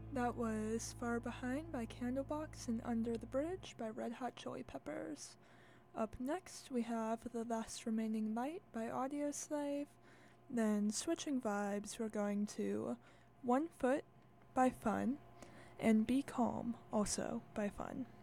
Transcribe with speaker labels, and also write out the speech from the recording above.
Speaker 1: That was Far Behind by Candlebox and Under the Bridge by Red Hot Chili Peppers. Up next, we have The Last Remaining Light by Audioslave. Then, switching vibes, we're going to 1 Foot by Fun and Be Calm, also by Fun.